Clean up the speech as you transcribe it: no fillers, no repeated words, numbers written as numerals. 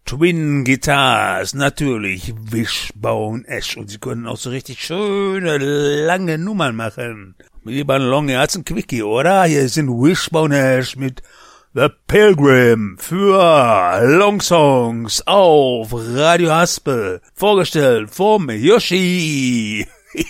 Twin Guitars, natürlich Wishbone Ash. Und sie können auch so richtig schöne, lange Nummern machen. Lieber Long Yards und Quickie, oder? Hier sind Wishbone Ash mit The Pilgrim für Long Songs auf Radio Haspel. Vorgestellt vom Yoshi.